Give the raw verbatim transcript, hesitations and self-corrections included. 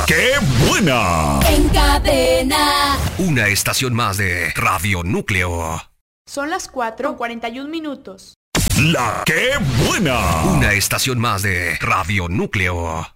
¡Qué buena! En cadena. Una estación más de Radio Núcleo. Son las cuatro con cuarenta y un minutos. La ¡Qué buena! Una estación más de Radio Núcleo.